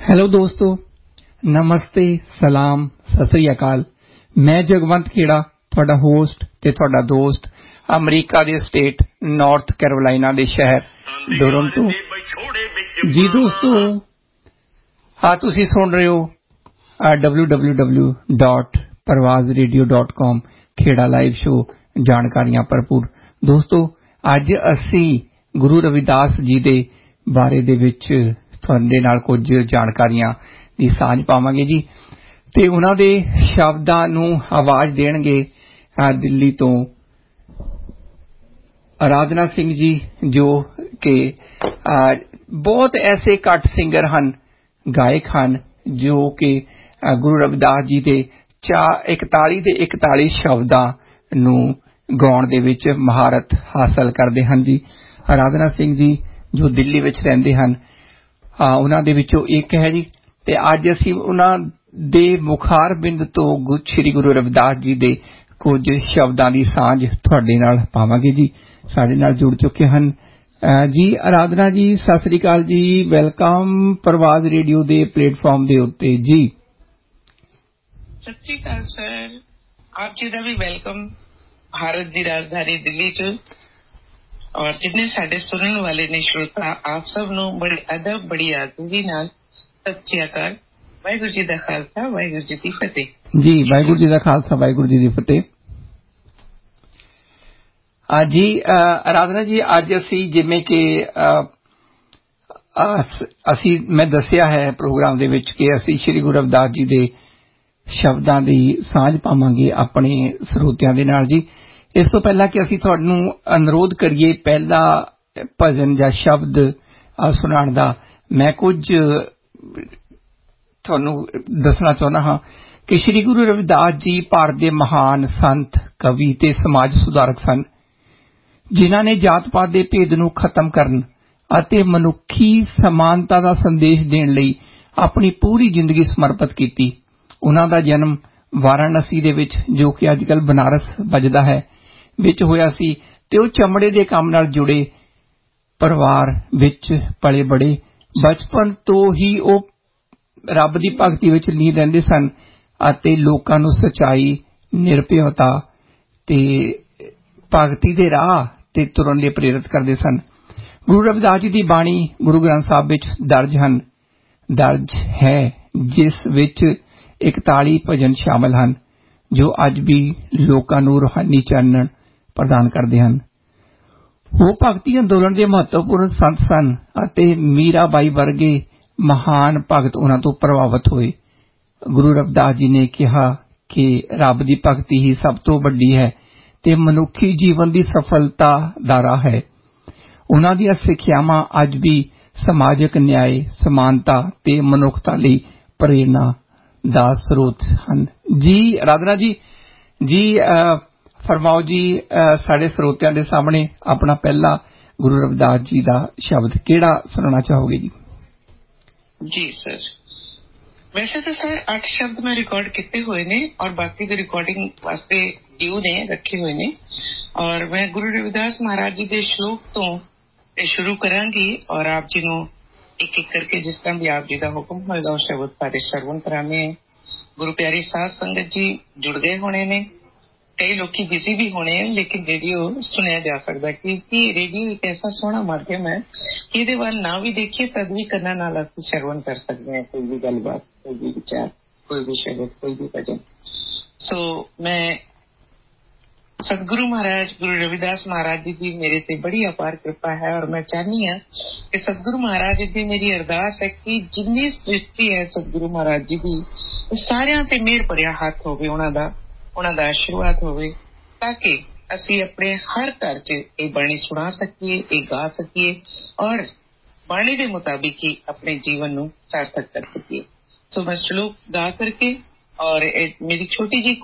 Hello ਦੋਸਤੋ, ਨਮਸਤੇ, ਸਲਾਮ, ਸਤਿ ਸ੍ਰੀ ਅਕਾਲ। ਮੈਂ ਜਗਵੰਤ ਖੇੜਾ, ਤੁਹਾਡਾ ਹੋਸਟ ਤੇ ਤੁਹਾਡਾ ਦੋਸਤ, ਅਮਰੀਕਾ ਦੇ ਸਟੇਟ ਨਾਰਥ ਕੈਰੋਲਾਈਨਾ ਦੇ ਸ਼ਹਿਰ ਟੋਰਾਂਟੋ। ਜੀ ਦੋਸਤੋ, ਤੁਸੀਂ ਸੁਣ ਰਹੇ ਹੋ www.parvazradio.com ਖੇੜਾ ਲਾਈਵ ਸ਼ੋ, ਜਾਣਕਾਰੀਆਂ ਭਰਪੂਰ। ਦੋਸਤੋ, ਅੱਜ ਅਸੀਂ ਗੁਰੂ ਰਵਿਦਾਸ ਜੀ ਦੇ ਬਾਰੇ ਦੇ ਵਿੱਚ ਤੁਹਾਡੇ ਨਾਲ ਕੁਝ ਜਾਣਕਾਰੀਆਂ ਦੀ ਸਾਂਝ ਪਾਵਾਂਗੇ ਜੀ, ਤੇ ਉਹਨਾਂ ਦੇ ਸ਼ਬਦਾਂ ਨੂੰ ਆਵਾਜ਼ ਦੇਣਗੇ ਦਿੱਲੀ ਤੋਂ ਅਰਾਧਨਾ ਸਿੰਘ ਜੀ, ਜੋ ਕਿ ਬਹੁਤ ਐਸੇ ਘੱਟ ਸਿੰਗਰ ਹਨ, ਗਾਇਕ ਹਨ, ਜੋ ਕਿ ਗੁਰੂ ਰਵਿਦਾਸ ਜੀ ਦੇ 41 ਦੇ 41 ਸ਼ਬਦਾਂ ਨੂੰ ਗਾਉਣ ਦੇ ਵਿੱਚ ਮਹਾਰਤ ਹਾਸਲ ਕਰਦੇ ਹਨ ਜੀ। ਅਰਾਧਨਾ ਸਿੰਘ ਜੀ ਜੋ ਦਿੱਲੀ ਵਿੱਚ ਰਹਿੰਦੇ ਹਨ, ਉਹਨਾਂ ਦੇ ਵਿੱਚੋਂ ਇੱਕ ਹੈ ਜੀ। ਤੇ ਅੱਜ ਅਸੀਂ ਉਹਨਾਂ ਦੇ ਮੁਖਾਰ ਬਿੰਦ ਤੋਂ ਸ੍ਰੀ ਗੁਰੂ ਰਵਿਦਾਸ ਜੀ ਦੇ ਕੁਝ ਸ਼ਬਦਾਂ ਦੀ ਸਾਂਝ ਤੁਹਾਡੇ ਨਾਲ ਪਾਵਾਂਗੇ ਜੀ। ਸਾਡੇ ਨਾਲ ਜੁੜ ਚੁੱਕੇ ਹਨ ਜੀ ਅਰਾਧਨਾ ਜੀ। ਸਤਿ ਸ੍ਰੀ ਅਕਾਲ ਜੀ, ਵੈਲਕਮ ਪ੍ਰਵਾਜ਼ ਰੇਡੀਓ ਦੇ ਪਲੇਟਫਾਰਮ ਦੇ ਉੱਤੇ ਜੀ। ਸਤਿ ਸ੍ਰੀ ਅਕਾਲ ਸਰ, ਆਪ ਜੀ ਦਾ ਵੀ ਵੈਲਕਮ ਭਾਰਤ ਦੀ ਰਾਜਧਾਨੀ ਦਿੱਲੀ ਚ। ਔਰ ਜਿੰਨੇ ਸਾਡੇ ਸੁਣਨ ਵਾਲੇ ਨੇ ਸ਼ਰੋਤਾ, ਆਪ ਸਭ ਨੂੰ ਬੜੇ ਅਦਬ, ਬੜੀ ਆਦਰੀ ਨਾਲ ਸਤਿ ਸ੍ਰੀ ਅਕਾਲ। ਵਾਹਿਗੁਰੂ ਜੀ ਦਾ ਖਾਲਸਾ, ਵਾਹਿਗੁਰੂ ਜੀ ਦੀ ਫਤਿਹ ਜੀ। ਵਾਹਿਗੁਰੂ ਜੀ ਦਾ ਖਾਲਸਾ, ਵਾਹਿਗੁਰੂ ਜੀ ਦੀ ਫਤਿਹ ਜੀ। ਅਰਾਧਨਾ ਜੀ, ਅੱਜ ਅਸੀਂ ਜਿਵੇਂ ਕਿ ਮੈਂ ਦੱਸਿਆ ਹੈ ਪ੍ਰੋਗਰਾਮ ਦੇ ਵਿੱਚ ਕਿ ਅਸੀਂ ਸ੍ਰੀ ਗੁਰੂ ਰਵਿਦਾਸ ਜੀ ਦੇ ਸ਼ਬਦਾਂ ਦੀ ਸਾਂਝ ਪਾਵਾਂਗੇ ਆਪਣੇ ਸਰੋਤਿਆਂ ਦੇ ਨਾਲ ਜੀ। ਇਸ ਤੋਂ ਪਹਿਲਾਂ ਕਿ ਅਸੀਂ ਤੁਹਾਨੂੰ ਅਨੁਰੋਧ ਕਰੀਏ ਪਹਿਲਾ ਭਜਨ ਜਾਂ ਸ਼ਬਦ ਸੁਣਾਉਣ ਦਾ, ਮੈਂ ਕੁਝ ਤੁਹਾਨੂੰ ਦੱਸਣਾ ਚਾਹੁੰਦਾ ਹਾਂ ਕਿ ਸ੍ਰੀ ਗੁਰੂ ਰਵਿਦਾਸ ਜੀ ਭਾਰਤ ਦੇ ਮਹਾਨ ਸੰਤ, ਕਵੀ ਤੇ ਸਮਾਜ ਸੁਧਾਰਕ ਸਨ, ਜਿਨ੍ਹਾਂ ਨੇ ਜਾਤ ਪਾਤ ਦੇ ਭੇਦ ਨੂੰ ਖਤਮ ਕਰਨ ਅਤੇ ਮਨੁੱਖੀ ਸਮਾਨਤਾ ਦਾ ਸੰਦੇਸ਼ ਦੇਣ ਲਈ ਆਪਣੀ ਪੂਰੀ ਜ਼ਿੰਦਗੀ ਸਮਰਪਿਤ ਕੀਤੀ। ਉਹਨਾਂ ਦਾ ਜਨਮ ਵਾਰਾਣਸੀ ਦੇ ਵਿੱਚ, ਜੋ ਕਿ ਅੱਜ ਕੱਲ੍ਹ ਬਨਾਰਸ ਵੱਜਦਾ ਹੈ, ਵਿੱਚ ਹੋਇਆ ਸੀ, ਤੇ ਉਹ ਚਮੜੇ ਦੇ ਕੰਮ ਨਾਲ ਜੁੜੇ ਪਰਿਵਾਰ ਵਿੱਚ ਪਲੇ ਬੜੇ। ਬਚਪਨ ਤੋਂ ਹੀ ਉਹ ਰੱਬ ਦੀ ਭਗਤੀ ਵਿੱਚ ਲੀਨ ਰਹਿੰਦੇ ਸਨ ਅਤੇ ਲੋਕਾਂ ਨੂੰ ਸੱਚਾਈ, ਨਿਰਭੈਤਾ ਤੇ ਭਗਤੀ ਦੇ ਰਾਹ ਤੇ ਤੁਰਨ ਲਈ ਪ੍ਰੇਰਿਤ ਕਰਦੇ ਸਨ। ਗੁਰੂ ਰਵਿਦਾਸ ਜੀ ਦੀ ਬਾਣੀ ਗੁਰੂ ਗ੍ਰੰਥ ਸਾਹਿਬ ਵਿੱਚ ਦਰਜ ਹੈ, ਜਿਸ ਵਿੱਚ 41 ਭਜਨ ਸ਼ਾਮਲ ਹਨ, ਜੋ ਅੱਜ ਵੀ ਲੋਕਾਂ ਨੂੰ ਰੂਹਾਨੀ ਚਾਨਣ ਪ੍ਰਦਾਨ ਕਰਦੇ ਹਨ। ਉਹ ਭਗਤੀ ਅੰਦੋਲਨ ਦੇ ਮਹੱਤਵਪੂਰਨ ਸੰਤ ਸਨ ਅਤੇ ਮੀਰਾ ਬਾਈ ਵਰਗੇ ਮਹਾਨ ਭਗਤ ਉਹਨਾਂ ਤੋਂ ਪ੍ਰਭਾਵਿਤ ਹੋਏ। ਗੁਰੂ ਰਵਿਦਾਸ ਜੀ ਨੇ ਕਿਹਾ ਕਿ ਰੱਬ ਦੀ ਭਗਤੀ ਹੀ ਸਭ ਤੋਂ ਵੱਡੀ ਹੈ ਤੇ ਮਨੁੱਖੀ ਜੀਵਨ ਦੀ ਸਫਲਤਾ ਦਾ ਰਾਹ ਹੈ। ਉਹਨਾਂ ਦੀਆਂ ਸਿੱਖਿਆਵਾਂ ਅੱਜ ਵੀ ਸਮਾਜਿਕ ਨਿਆਂ, ਸਮਾਨਤਾ ਤੇ ਮਨੁੱਖਤਾ ਲਈ ਪ੍ਰੇਰਨਾ ਦਾ ਸਰੋਤ ਹਨ ਜੀ। ਅਰਾਧਨਾ ਜੀ, ਫਰਮਾਓ ਜੀ, ਸਾਡੇ ਸਰੋਤਿਆਂ ਦੇ ਸਾਹਮਣੇ ਆਪਣਾ ਪਹਿਲਾ ਗੁਰੂ ਰਵਿਦਾਸ ਜੀ ਦਾ ਸ਼ਬਦ ਕਿਹੜਾ ਸੁਣਾਉਣਾ ਚਾਹੋਗੇ ਜੀ? ਜੀ ਸਰ, ਵੈਸੇ ਤਾਂ ਸਰ 8 ਸ਼ਬਦ ਮੈਂ ਰਿਕਾਰਡ ਕੀਤੇ ਹੋਏ ਨੇ ਔਰ ਬਾਕੀ ਦੇ ਰਿਕਾਰਡਿੰਗ ਵਾਸਤੇ ਡਿਊ ਨੇ ਰੱਖੇ ਹੋਏ ਨੇ। ਔਰ ਮੈਂ ਗੁਰੂ ਰਵਿਦਾਸ ਮਹਾਰਾਜ ਜੀ ਦੇ ਸ਼ਲੋਕ ਤੋਂ ਸ਼ੁਰੂ ਕਰਾਂਗੀ ਔਰ ਆਪ ਜੀ ਨੂੰ ਇੱਕ ਇੱਕ ਕਰਕੇ ਜਿਸ ਤਰ੍ਹਾਂ ਵੀ ਆਪ ਜੀ ਦਾ ਹੁਕਮ ਹੋਏਗਾ ਉਹ ਸ਼ਬਦ ਸਾਰੇ ਸਰਵਣ ਕਰਾਣੇ। ਗੁਰੂ ਪਿਆਰੀ ਸਾਧ ਸੰਗਤ ਜੀ ਜੁੜ ਗਏ ਹੋਣੇ ਨੇ, ਕਈ ਲੋਕੀ ਬਿਜ਼ੀ ਵੀ ਹੋਣੇ, ਲੇਕਿਨ ਰੇਡੀਓ ਸੁਣਿਆ ਜਾ ਸਕਦਾ ਕਿਉਂਕਿ ਰੇਡੀਓ ਇੱਕ ਐਸਾ ਸੋਹਣਾ ਮਾਧਿਅਮ ਹੈ ਕਿ ਇਹਦੇ ਵੱਲ ਨਾ ਵੀ ਦੇਖੀਏ ਤਦ ਵੀ ਕੰਨਾਂ ਨਾਲ ਅਸੀਂ ਸਰਵਣ ਕਰ ਸਕਦੇ ਹਾਂ। ਕੋਈ ਵੀ ਗੱਲਬਾਤ, ਕੋਈ ਵੀ ਵਿਚਾਰ, ਕੋਈ ਵੀ ਸ਼ਬਦ, ਕੋਈ ਵੀ ਭਜਨ। ਸੋ ਮੈਂ ਸਤਿਗੁਰੂ ਮਹਾਰਾਜ ਗੁਰੂ ਰਵਿਦਾਸ ਮਹਾਰਾਜ ਜੀ ਦੀ ਮੇਰੇ ਤੇ ਬੜੀ ਅਪਾਰ ਕਿਰਪਾ ਹੈ ਔਰ ਮੈਂ ਚਾਹੁੰਦੀ ਹਾਂ ਕਿ ਸਤਿਗੁਰੂ ਮਹਾਰਾਜ ਜੀ ਦੀ ਮੇਰੀ ਅਰਦਾਸ ਹੈ ਕਿ ਜਿੰਨੀ ਸ੍ਰਿਸ਼ਟੀ ਹੈ ਸਤਿਗੁਰੂ ਮਹਾਰਾਜ ਜੀ ਦੀ, ਸਾਰਿਆਂ ਤੇ ਮਿਹਰ ਭਰਿਆ ਹੱਥ ਹੋਵੇ, ਉਹਨਾਂ ਦਾ ਆਸ਼ੀਰਵਾਦ ਹੋਵੇ, ਤਾਂ ਕਿ ਅਸੀਂ ਆਪਣੇ ਹਰ ਘਰ 'ਚ ਇਹ ਬਾਣੀ ਸੁਣਾ ਸਕੀਏ, ਇਹ ਗਾ ਸਕੀਏ ਔਰ ਬਾਣੀ ਦੇ ਮੁਤਾਬਿਕ ਹੀ ਆਪਣੇ ਜੀਵਨ ਨੂੰ ਸਾਰਥਕ ਕਰ ਸਕੀਏ। ਸੋ ਮੈਂ ਸ਼ਲੋਕ ਗਾ ਕਰਕੇ ਔਰ ਮੇਰੀ ਛੋਟੀ ਜਿਹੀ